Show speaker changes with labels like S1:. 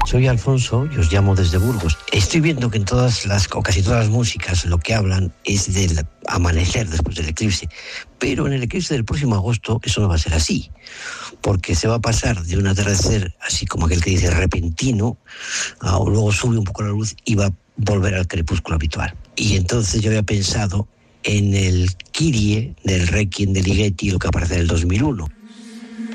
S1: Soy Alfonso y os llamo desde Burgos. Estoy viendo que en casi todas las músicas lo que hablan es del amanecer después del eclipse, pero en el eclipse del próximo agosto eso no va a ser así, porque se va a pasar de un atardecer así como aquel que dice repentino, luego sube un poco la luz y va a volver al crepúsculo habitual. Y entonces yo había pensado en el Kyrie del Requiem de Ligeti, lo que aparece en el 2001.